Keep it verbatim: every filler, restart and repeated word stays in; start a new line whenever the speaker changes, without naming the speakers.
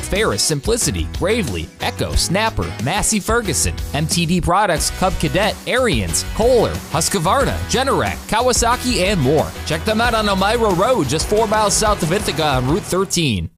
Ferris, Simplicity, Gravely, Echo, Snapper, Massey Ferguson, M T D products, Cub Cadet, Ariens, Kohler, Husqvarna, Generac, Kawasaki, and more. Check them out on Elmira Road, just four miles south of Ithaca on Route thirteen.